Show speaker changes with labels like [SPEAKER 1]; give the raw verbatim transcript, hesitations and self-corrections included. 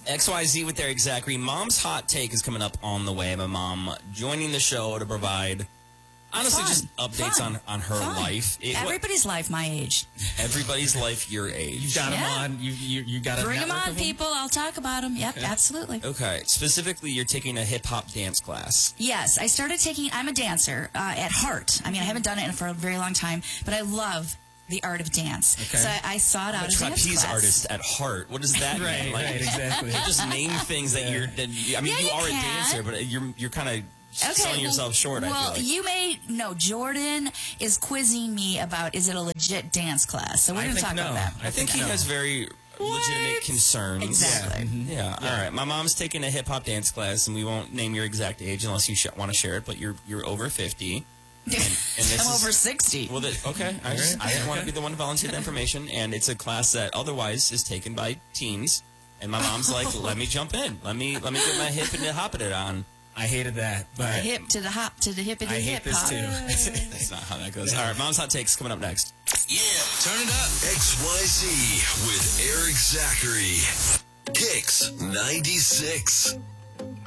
[SPEAKER 1] X Y Z with Eric Zachary. Mom's Hot Take is coming up on the way. My mom joining the show to provide, honestly,
[SPEAKER 2] Fun.
[SPEAKER 1] just updates
[SPEAKER 2] Fun.
[SPEAKER 1] on, on her
[SPEAKER 2] Fun.
[SPEAKER 1] life. It,
[SPEAKER 2] Everybody's life my age.
[SPEAKER 1] Everybody's life your age.
[SPEAKER 3] You got
[SPEAKER 2] Yeah.
[SPEAKER 3] them on. You you, you got a
[SPEAKER 2] Bring them
[SPEAKER 3] network
[SPEAKER 2] on,
[SPEAKER 3] of 'em?
[SPEAKER 2] people. I'll talk about them. Yep,
[SPEAKER 3] Okay.
[SPEAKER 2] absolutely.
[SPEAKER 1] Okay. Specifically, you're taking a hip-hop dance class.
[SPEAKER 2] Yes, I started taking, I'm a dancer uh, at heart. I mean, I haven't done it for a very long time, but I love the art of dance.
[SPEAKER 3] Okay.
[SPEAKER 2] So I, I sought out
[SPEAKER 1] A
[SPEAKER 2] a dance
[SPEAKER 1] trapeze
[SPEAKER 2] class.
[SPEAKER 1] artist at heart. What does that
[SPEAKER 3] Right,
[SPEAKER 1] mean? Like,
[SPEAKER 3] right, exactly.
[SPEAKER 1] you just name things that you're. That you, I mean,
[SPEAKER 2] Yeah,
[SPEAKER 1] you
[SPEAKER 2] you
[SPEAKER 1] are a
[SPEAKER 2] can.
[SPEAKER 1] dancer, but you're you're kind of
[SPEAKER 2] Okay,
[SPEAKER 1] selling
[SPEAKER 2] well-
[SPEAKER 1] yourself short.
[SPEAKER 2] Well,
[SPEAKER 1] I feel like.
[SPEAKER 2] you may know Jordan is quizzing me about is it a legit dance class? So we're
[SPEAKER 3] I
[SPEAKER 2] going to
[SPEAKER 3] think
[SPEAKER 2] talk
[SPEAKER 3] no.
[SPEAKER 2] about that.
[SPEAKER 1] I think he
[SPEAKER 3] no.
[SPEAKER 1] has very legitimate concerns.
[SPEAKER 2] Exactly.
[SPEAKER 1] Yeah. All right. My mom's taking a hip hop dance class, and we won't name your exact age unless you sh- want to share it. But you're you're over fifty. And, and this
[SPEAKER 2] I'm
[SPEAKER 1] is,
[SPEAKER 2] over sixty.
[SPEAKER 1] Well, the, okay. I, just, I didn't want to be the one to volunteer the information, and it's a class that otherwise is taken by teens. And my mom's like, "Let me jump in. Let me let me get my hip and hop it on."
[SPEAKER 3] I hated that, but
[SPEAKER 2] The hip to the hop to the hippity
[SPEAKER 3] I hate
[SPEAKER 2] hip
[SPEAKER 3] this
[SPEAKER 2] hop.
[SPEAKER 3] too.
[SPEAKER 1] That's not how that goes. All right. Mom's hot takes coming up next.
[SPEAKER 4] Yeah, turn it up. X Y Z with Eric Zachary. Kicks ninety-six.